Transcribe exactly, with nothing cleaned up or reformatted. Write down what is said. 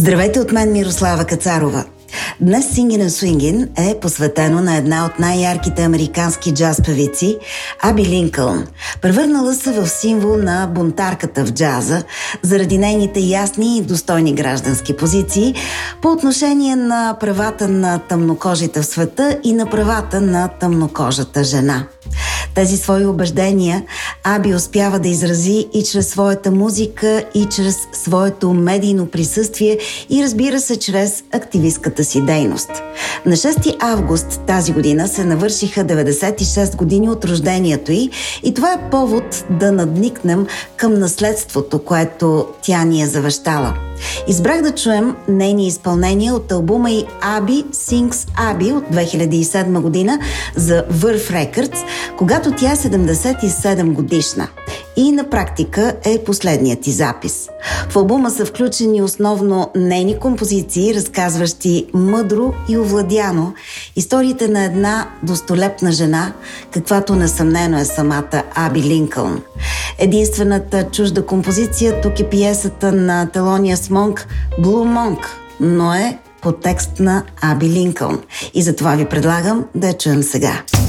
Здравейте от мен, Мирослава Кацарова. Днес Singin' and Swingin' е посветено на една от най-ярките американски джаз певици, Аби Линкълн. Превърнала се в символ на бунтарката в джаза заради нейните ясни и достойни граждански позиции по отношение на правата на тъмнокожите в света и на правата на тъмнокожата жена. Тези свои убеждения Аби успява да изрази и чрез своята музика, и чрез своето медийно присъствие, и разбира се, чрез активистката си дейност. На шести август тази година се навършиха деветдесет и шест години от рождението й и това е повод да надникнем към наследството, което тя ни е завещала. Избрах да чуем нейни изпълнения от албума й Аби Sings Аби от две хиляди и седма година за Verve Records, когато тя е седемдесет и седем годишна. И на практика е последният ти запис. В албума са включени основно нейни композиции, разказващи мъдро и овладяно историите на една достолепна жена, каквато несъмнено е самата Аби Линкълн. Единствената чужда композиция тук е пиесата на Thelonious Monk Blue Monk, но е по текст на Аби Линкълн. И затова ви предлагам да я чуем сега.